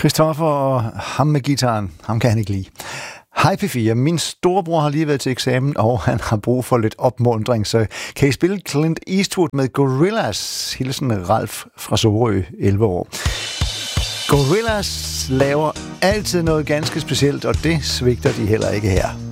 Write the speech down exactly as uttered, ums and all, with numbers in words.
Christoffer og ham med gitaren, ham kan han ikke lide. Hej P fire, min storebror har lige været til eksamen, og han har brug for lidt opmuntring, så kan I spille Clint Eastwood med Gorillaz? Hilsen Ralf fra Sorø, elleve år. Gorillaz laver altid noget ganske specielt, og det svigter de heller ikke her.